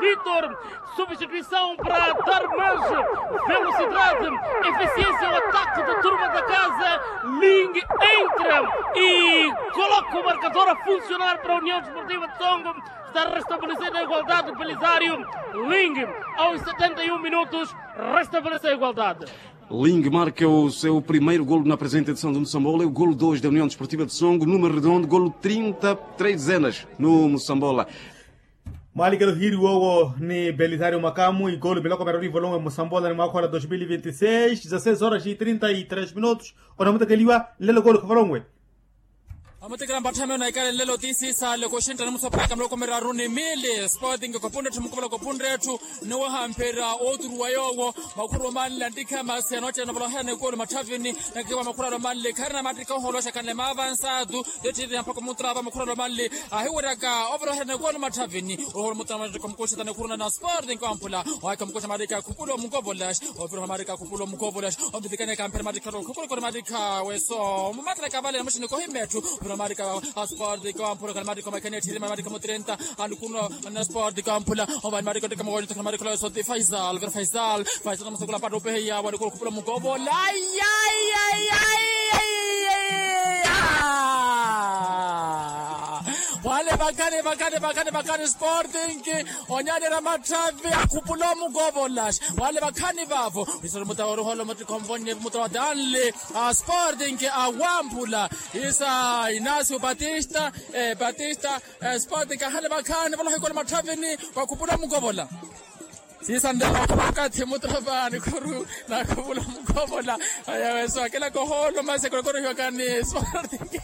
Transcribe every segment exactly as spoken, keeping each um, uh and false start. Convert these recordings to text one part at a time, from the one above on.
Vitor, substituição para dar mais velocidade, eficiência ao ataque da turma da casa. Ling entra e coloca o marcador a funcionar para a União Desportiva de Songo. Está restabelecendo a igualdade do Belisário. Ling, aos setenta e um minutos, restabelece a igualdade. Ling marca o seu primeiro golo na presente edição do Moçambola, é o golo dois da União Desportiva de Songo, número redondo, golo trinta e três dezenas no Moçambola. Malika Hiri Wowo ni Belisário Macamu e golo Beloco Baroni Volão em Moçambola no Macola dois mil e vinte e seis, dezesseis horas e trinta e três minutos. O nome daquele é Lelo Golo Cavarongwe. Amatekera mbathame na ikale lelo tisisa le koshinta namusa paka mloko meraruni mili sporting kopunda tumukubala kopunda etu no hampera otru wayogo makuru mali ndika masi anoche na bolahane ko mathavini nakiwa makuru mali karna matrika holosha kanle maavansadu yetiri mpaka mutraba makuru mali ahiwiraka overhane ko mathavini ohol mutrama komkoshi tane kuruna na sporting kampula waka mkoshi marika kupulo mukobolash over marika kupulo mukobolash obidikane kampera marika kupulo ko marika weso mumatraka vale mshini ko himetu Marika sport di Campula Marika Macanetti Marika Motrenta alcuno na sport di Campula o Marika de Camogli Marika so di Faisal ver Faisal Faisal mo sugla pado peya wa ko kupula mo gobo ay ay ay ay wale bakane bakane bakane bakane sporting ke onyane ramatave akupula mo gobo lash wale bakane bavo isolo mutawaro holo mut konvonye mutawadanle sporting ke awampula isa Inácio Batista eh, Batista eh, Sporting kahale bakane balo hikole mathaveni wakupula mugobola sisa ndela wakati mutrabani kuru na kupula mugobola ayawe so akela koholo mase koro koro yakani Sporting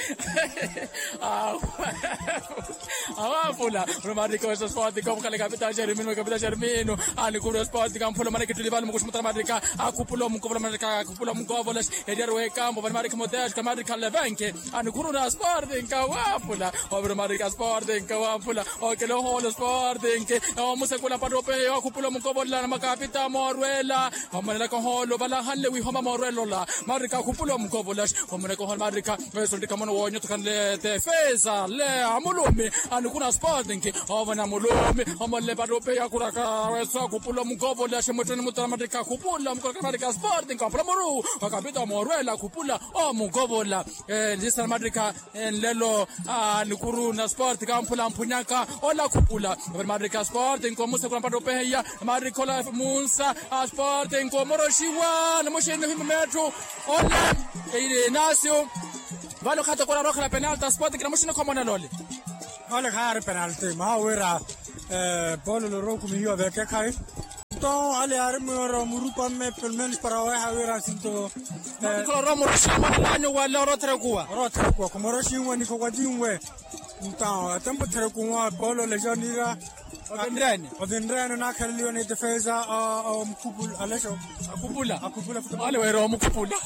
ah awapula Romarika weso Sporting kom kale kapita Germino kapita Germino ani kuru Sporting kampula mane kitulibali mukush mutramarika akupula mugobola marika akupula mugobola ediaro e campo Marika Modesh Marika Levenke ani kuru na Sporting kawapula Romarika Sporting kawapula okelo holo Sporting o musekula padope akupula mugobola na makapita Morwela omana ko holo bala halle wi homa Morwelo la Marika akupula mugobola omana ko Marika weso ndikamono wonyo tukanle defesa le amulumi ani kuna Sporting omana mulumi omale padope akuraka weso akupula mugobola shemoteni mutamarika akupula mugobola Marika Sporting kapula moru akapita Morwela akupula o mugobola eh lisa Marika lelo nikuru na Sport kampula mpunyaka ola kupula Marika Sporting ko musa kuna padope ya Marika la Musa Sporting ko moroshiwa na mosheni himemetro ola ile Inácio valo khata kora rokhla penalty Sporting na mosheni ko mona lole ole khare penalty ma wera eh bolo lo roku mi yo veke kai to ale armoro murupa me pelmenis para wa hawera sinto ko romo shama lanyo wala rotre kuwa rotre kuwa ko moroshiwa ni ko wadinwe então tempo tre kuwa bolo le janira Odendrene Odendrene na khalio ni defesa o mkubul alesho akupula akupula ale wero mkupula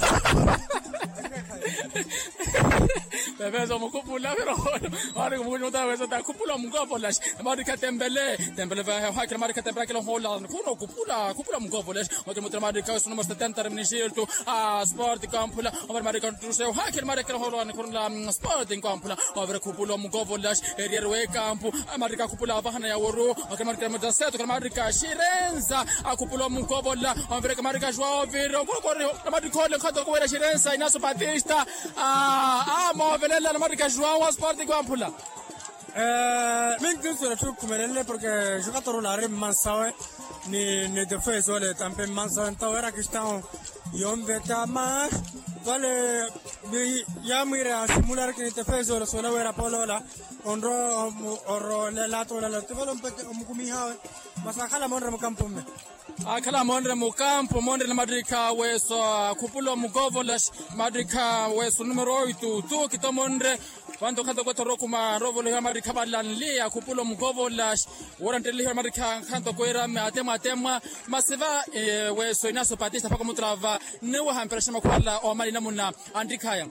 Bebeza mkupula pero ari mwenye taweza takupula mgobolas Marika Tembele Tembele va hakira Marika Tembele kilo hola kuno kupula kupula mgobolas wato mutra Marika sono mas setenta minishirtu a Sport Campula over Marika truse hakira Marika hola kuno Sport Campula over kupula mgobolas eriere campo Marika kupula bahana ya woro wakati Marika mtaseto Marika Shirenza akupula mgobola over Marika Joao Viro kwa Marika le khato kwa Shirenza Inácio Batista ah ah movelela Marika Joao Sporting Campula eh mengtu sura tu kumelele porque jogador la rem mansawe ni ni defesa ole tampe mansawe então era questão yom veta mas vale ya mira simular que defesa ole solo era polola onro oro le lato la te valo mukumi hawe masakala monre mkampo me akala monre mukampo monre na Marika weso kupulo mugovolas Marika weso numero oito tu kitomonre Quando canto ko toro kuma rovo le Marika balanli kupulo mugovolas orante le Marika canto ko era atema atema masiva weso Inácio Batista paka mutrava ne wa hamperesha makwala o mali namuna andikaya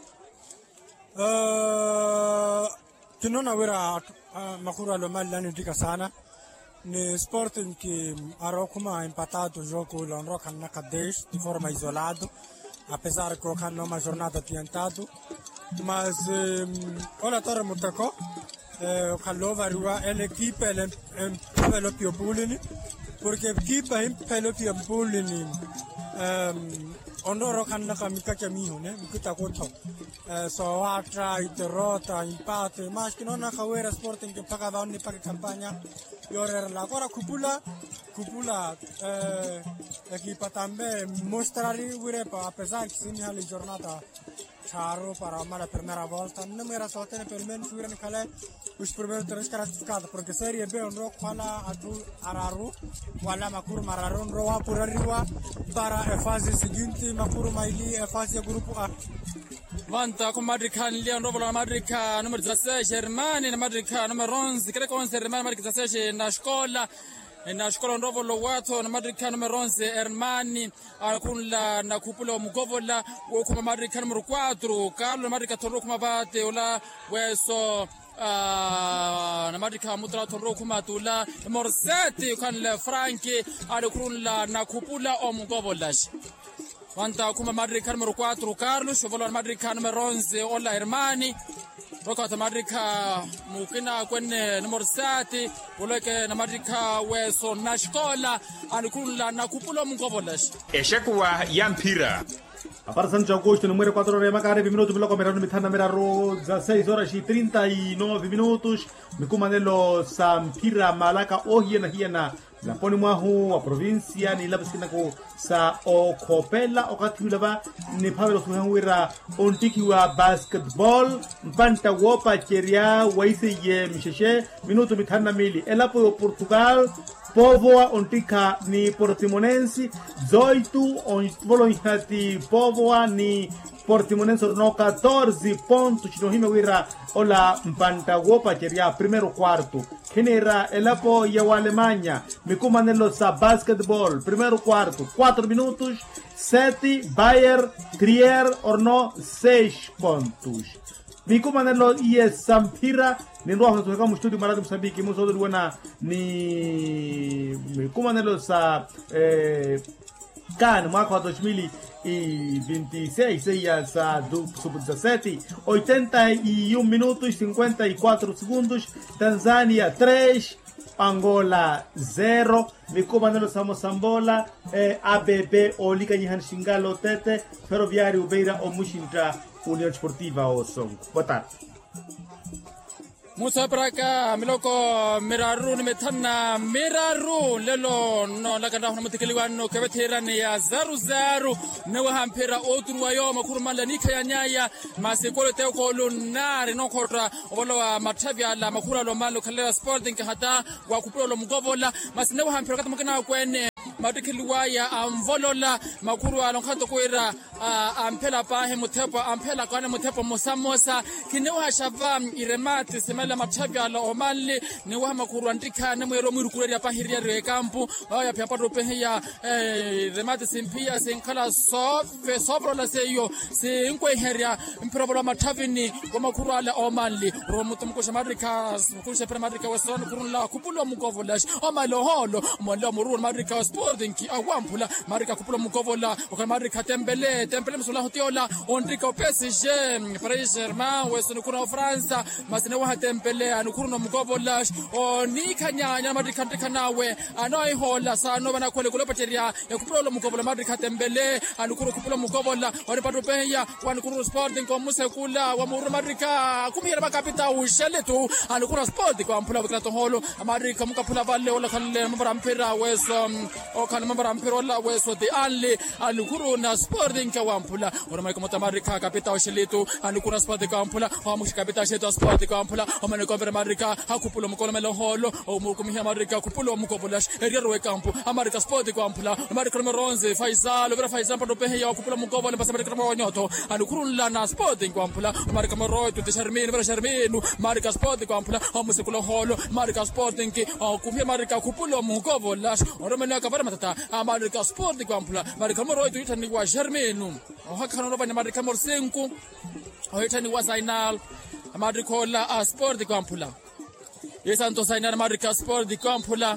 eh kinona wera makura lo mali lani dika sana ni Sporting que Arocuma ha empatato il gioco l'Onroca na Kadesh di forma isolata, apesar che hanno una giornata piantato, mas ehm, ora torna Mutako eh kalova riwa ele kipa ele pelo pio bulini porque kipa im pelo pio bulini um onoro kanna kamika kamiho ne mikuta koto so atra iterota impate mas que non akawera Sporting que paga da ogni paga campagna yore la cora cupula cupula eh equipa tambe mostrare ure a pesar che si la giornata Charo para la primera volta non mi era soltene per me subire in cale us primero tres classificata perché serie B un ro quala adu araru wala makuru mararon ro wa pura riwa para a fase seguinte makuru maili a fase gruppo A Vanta con Madrikan Leon Rovola Madrikan numero diciassette Germani Madrikan numero onze credo con Germani Madrikan diciassette na scuola na scuola Rovolo Wato na Madrikan numero onze Ermani alcun na cupola Mugovola o come Madrikan numero quattro Carlo Madrikan torno come bate ola weso na Madrikan mutra torno come tula numero sette con Franchi alcun na cupola o Mugovola Vanta come Madrikan numero quattro Carlos, Vola Madrikan numero onze Ola Hermani, Rocata Madrika Mukina Quenne numero sette, Voleke na Madrika Weso na scuola, Anikula na Cupola Mugovolas. Eshakwa Yampira. A partir de agosto, número quatro horas, Macare, minutos, bloco, Merano, Mitana, Meraro, dezesseis horas e trinta e nove minutos, Micumanelo, Sampira, Malaca, Ohiena, Hiena, na poni mwahu wa provincia ni labskina ko sa o kopela o katulaba ni pabelo kuhawira ontiki wa basketball mpanta wopa cheria waise ye misheshe minuto mitana mili elapo Portugal Povoa ontika ni Portimonense dezoito on volonhati Povoa ni Portimonense no quatorze pontos no himewira ola mpanta wopa cheria primeiro quarto Kenera elapo ya wa Alemanha Micumanelo sa basketball primeiro quarto quatro minutos sete Bayer Trier orno seis pontos Micumanelo e Sampira ni roho kutoka mstudio Maradi Msambiki muso ndo wana ni Micumanelo sa eh kan mwaka wa dois mil e vinte e seis ia sa do sub dezessete oitenta e um minutos cinquenta e quatro segundos Tanzânia três Angola zero Micumanelo sa Mosambola eh, A B B Olika Nyihan Shingalo Tete Ferroviário Beira o Mushintra União Esportiva o Songo. Boa tarde. Musa Braka Miloko Miraru Metana Miraru Lelo no Laganda Mutikiliwano Kaveterani ya Zaru Zaru Newa Hampera Outru Wayo Makurumala Nika ya Nyaya Masikolo Teko Lunari no Kora Ovolo Matavia la Makura Lomalo Kalera Sporting Hata Wakupolo Mugovola Masinewa Hampera Katamukana Kwene Madikiliwaya Amvolola Makuru Alonkato Kwera Ampela Pahe Mutepa Ampela Kwane Mutepa Mosamosa Kinewa Shava Iremati Semela Matavia la Omali Newa Makuru Andika Nemwero Murukuri Pahiria Rekampu Oya Piapato Pehia Remati Simpia Senkala Sofe Sobrola Seyo Senkwe Heria Improbola Matavini Wamakuru ala Omali Romutumkusha Madrika Kusha Premadrika Western Kurula Kupulo Mugovolash Omalo Holo Mola Muru Madrika Sporting ki awampula Marika Kupulo Mugovola Oka Marika Tembele Tembele Musula Hotiola Ondrika P S G Paris Germain Western Kuna France Masnewa Tembele Anukuru Mugovola Onika Nyanya Marika Ndikanawe Anoi Hola Sano Bana Kwele Kulopateria Kupulo Mugovola Marika Tembele Anukuru Kupulo Mugovola Onipato Peya Wanukuru Sporting kwa Musekula wa Muru Marika Kumira Makapita Usheletu Anukuru Sporting kwa Mpula Viklato Holo Marika Mukapula Vale Ola Kale Mbarampira Weso o kan mambara amperola weso de alle alukuru na Sporting Kawampula ormai como tamarika kapita osheletu alukuru Sporting Kawampula o mushi kapita sheto Sporting Kawampula o mane konvera marika hakupulo mkola melo holo o mukumi marika kupulo mukobulash eriero campo amarika Sporting Kawampula marika numero onze Faisal vera Faisal pado pehe ya kupulo mukobola basa marika numero nyoto alukuru na Sporting Kawampula marika moro tu Shermin vera Shermin marika Sporting Kawampula o musikulo holo marika Sporting o kumia marika kupulo mukobulash ormai Kavara matata America Sporting Kawampula Marika Moro itani wa Germanu o hakano banya Marika Morsenku o itani wa Zainal America la Sporting Kawampula yesanto Zainal America Sporting Kawampula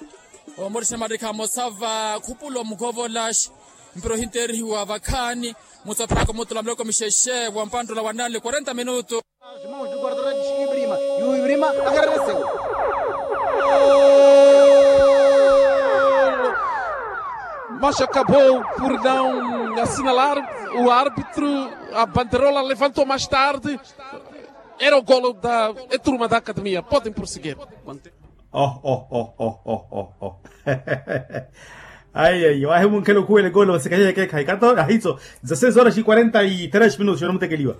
o Morisha Marika Mosava Kupulo Mugovolash Mpro Hinteri wa Vakani Musapaka Mutula Mloko Misheshe wa Mpando la Wanale quarenta minutos Mãos do guarda-redes Ibrima e o Ibrima firma agradeceu. Mas acabou por não assinalar o árbitro. A banderola levantou mais tarde. Era o golo da turma da academia. Podem prosseguir. Oh, oh, oh, oh, oh, oh, oh. Ai, ai, ai, que loucura, el gol, se caía que cae. Ahí hizo dieciséis horas y cuarenta y tres minutos, yo no me te quería.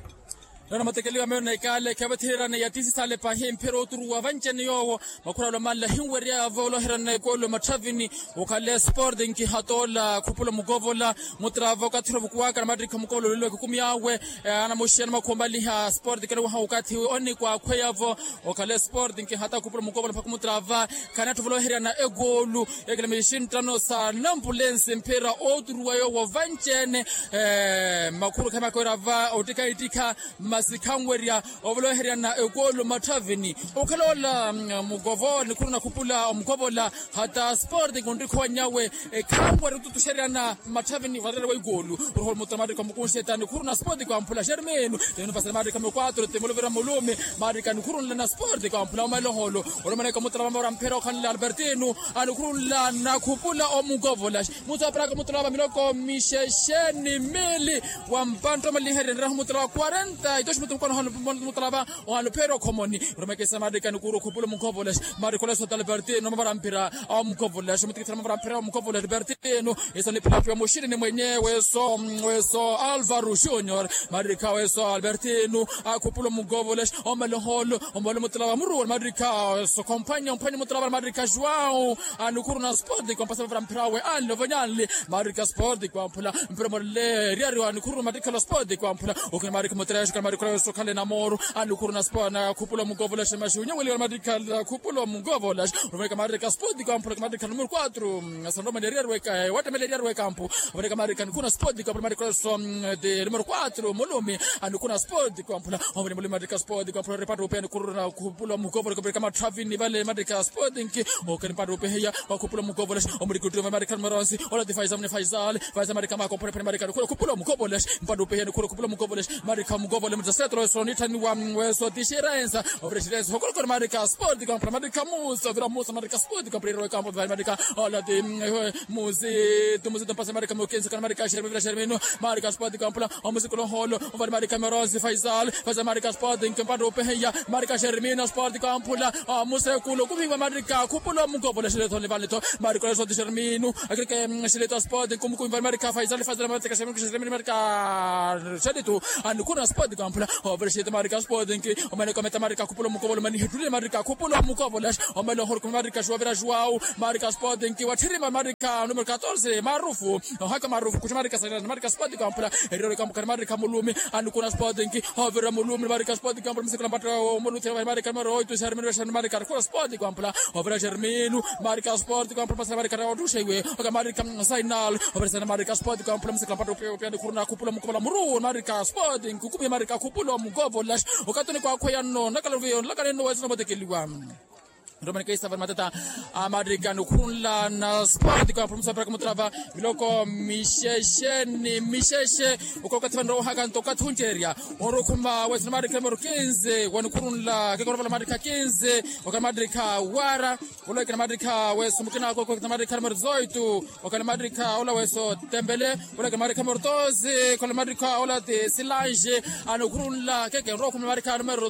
Rana matakaliwa meo na kale kabatira na yatisi sale pa hempero turu wavanchani yo makura lo malla hinwari avolo hirana kolo matavini ukale sport inki hatola kupula mugovola mutrava katro bukwaka madri kamukolo lilo kukumiawe ana mushana makombali ha sport kana wa ukati oni kwa kweyavo ukale sport inki hata kupula mugovola pakumutrava kana tuvolo hirana egolu egele mishin tano sa ambulance mpera oturu wayo wavanchene eh makuru kama korava otika itika masikangweria ovoloheria na egolo matavini ukalola mugovo ni kuna kupula mugovola hata sport ngondi khwanyawe ekangweri tutusheria na matavini varere we golu urhol mutamari kama kunsheta ni kuna sport kwa mpula shermenu ni pasal mari kama quattro temolovera molume mari kan kurun na sport kwa mpula maloholo olomane kama mutraba mara mpera kan Albertino anukurun la na kupula omugovola mutapra kama mutraba miloko mishesheni mili wa mpanto malihere rahu mutraba quarenta dois minutos quando hanu mutraba o hanu pero komoni rumeke samade kan kuro kupula mugovola mari kola so Albertino mara mpera omugovola mutikitra mara mpera omugovola Albertino eso ni pila pia moshini ni mwenyewe so weso Alvaro Junior mari kawe so Albertino akupula mugovola omaloholo omalo mutraba muru mari ka so compagno compagno mutraba mari ka Joao anukuru na sport kwa pasa vra mpirawe allo vanyali mari ka sport kwa mpula mpira le riari anukuru mari ka sport kwa mpula okay mari ka mutraje ka mari ka so kale na moru anukuru na sport na kupula mugovola shemashunya wele mari ka kupula mugovola rumeka mari ka sport kwa mpula mari ka numero quattro sanoma de riari weka wata mele riari weka campo rumeka mari ka kuna sport kwa mari ka so de numero quattro molome anukuna sport kwa mpula omwe mari ka sport kwa mpula repato pe anukuru na kupula mugovola kwa kama Travini vale mari ka sport inki okay repato pe ya kupula mugovola omwe kutuva mari ka maransi ola defaiza mne faizal faiza mari kama kompore pe mari ka kupula mugovola mpado pe ya kupula mugovola mari ka mugovola mzasetro so nitani wa weso tisherenza obresidenza hokolo mari ka sport kwa mari ka musa vira musa mari ka sport kwa prero campo mari ka ola de muzi tu muzi tampa mari ka mokenza kana mari ka sherme vira shermeno mari ka sport kwa mpula omuzi kolo holo mari ka maransi faizal faiza mari ka sport inki mpado pe ya mari ka shermeno sport kwa mpula musa kulo kuvinga mari ka kupula mugovola shileto le valeto mari ka so shermeno akike shileto sport kum kum mari ka faizal faizal mari ka shermeno mari ka shileto anukuna sport kwa mpula obresidenza mari ka sport inki omane kometa mari ka kupula mugovola mani hedule mari ka kupula mugovola omane hor kum mari ka Joao Joao mari ka sport inki wathirima mari ka numero quatorze marufu haka marufu kuch mari ka mari ka sport kwa mpula erero kam kan mari ka mulume anukuna sport inki overa mulume mari ka sport kwa mpula msekala patra mulume mari ka maro oito shermeno mari ka kwa sport kwa mpula overa shermeno mari ka sport kwa mpula mari ka odushewe oka mari ka signal overa mari ka sport kwa mpula msekala patra pe pe kuruna kupula mugovola muru mari ka sport inki kubi mari ka kupula mugovola okatoni kwa kwa no nakala vio nakala no wazina botekeliwa Romani kaisa var matata amadrika nukunla na sport kwa promsa para kumutrava biloko mishesheni misheshe uko katando hakan to katunjeria oro kuma wesna madrika numero quinze wanukunla ke korvala madrika quinze oka madrika wara ola kana madrika weso mukina ko ko madrika numero dezoito oka madrika ola weso tembele ola kana madrika numero doze oka madrika ola de silange anukunla ke ke ro kuma madrika numero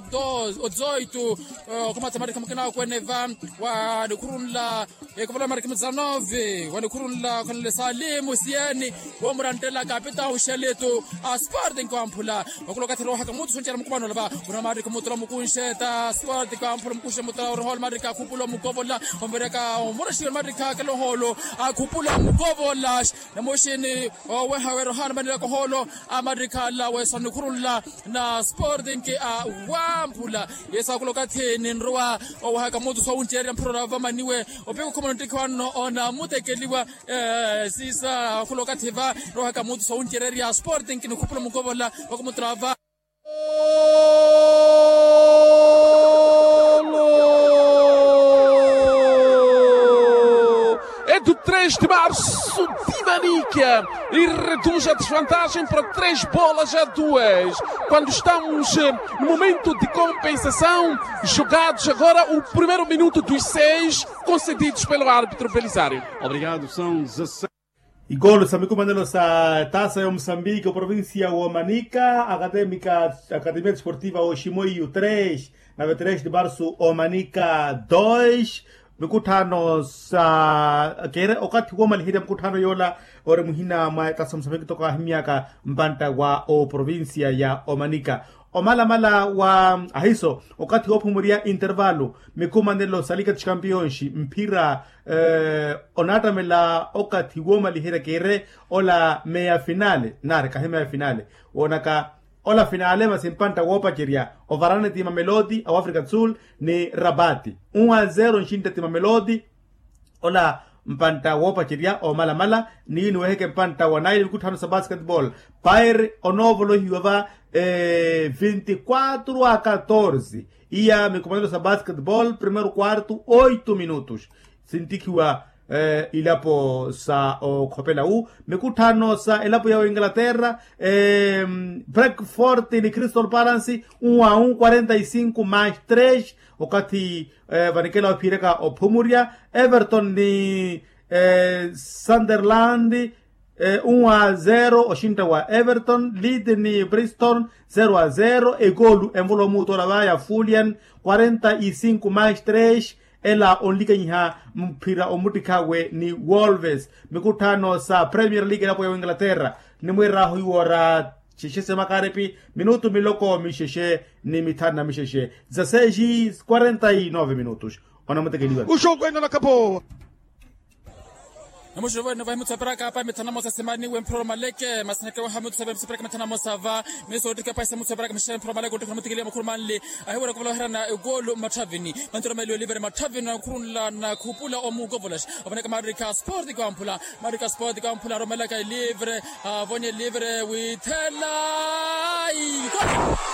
dezoito oka madrika mukina ko neva wa nukurunla ekubula mari kimzanove wa nukurunla kanle salimu siani wa murantela kapita usheleto aspart kwampula okulo kathiro haka mutu sunchera mukubano laba una mari kumutro mukunsheta aspart kwampula mukushe mutro hol mari ka kupulo mukovola ombereka omurashi mari ka kelo holo akupula mukovola na moshini wa hawero han mari ka holo amari ka la wa sanukurunla na sport inki a wampula yesa kulo katheni nrwa wa haka mutu so unjeri mpro vamaniwe opeko community kwano ona mutekeliwa eh sisa kuloka tiva roha ka mutu so unjeri ya sporting kini kupula mugovola wakumutrava do três de março, Divanica, e reduz a desvantagem para três bolas a duas. Quando estamos no momento de compensação, jogados agora o primeiro minuto dos seis concedidos pelo árbitro Belisário. Obrigado, são dezesseis. E gol sa mikumandelo sa taça ya Moçambique, província o Manica, Acadêmica, Academia Desportiva o Chimoio três, na três de março o Manica dois. Mikutano sa kere wakati wa malihida mkutano yola ore muhina ma taça Moçambique toka himiaka mbanta wa o província ya o Manica. O mala mala wa ahiso wakati wa pumuria intervalo mikumandelo salika championshi mpira eh, onata mela wakati wa malihida kere ola meya finale nare kahima ya finale onaka ola finale masimpanta wopa kiria ovarane tima Melodi au Africa do Sul ni Rabati one a zero nshinda tima Melodi ola mpanta wopa kiria o mala mala ni niweheke mpanta wa Nile mkutano sa basketball Pair onovolo hiwava eh, vinte e quatro a quatorze ia mikumandelo sa basketball primeiro quarto oito minutos sintikiwa eh, ilapo sa o Kopela U mikutano sa ilapo ya Inglaterra eh, Brentford ni Crystal Palace one a one quarenta e cinco mais três wakati eh, vanikela wapireka o Pumuria Everton ni eh, Sunderland eh, one a zero oshinda wa Everton Leeds ni Bristol zero a zero e golu envolo muto la vaya Fulham quarenta e cinco mais três ela onlika nyiha mpira omutikawe ni Wolves mikutano sa Premier League lapo ya Inglaterra ni mwera huiwara Sheshe makarepi minuto miloko misheshe ni mitana misheshe dezesseis e quarenta e nove minutos. O jogo ainda não acabou. Namusho vai vai muito para cá para metana moça semana o empro maleke mas na que o hamuto sabe para metana moça va meso de que paisa muito para que mexer pro maleke do hamuto que ele kurmanle aí ora ko hera o golo matavini mantoro melo libre matavini na kurunla na kupula o mugovolas abana ka Marika Sport Gampula Marika Sport Gampula ro maleka livre avonye livre we tell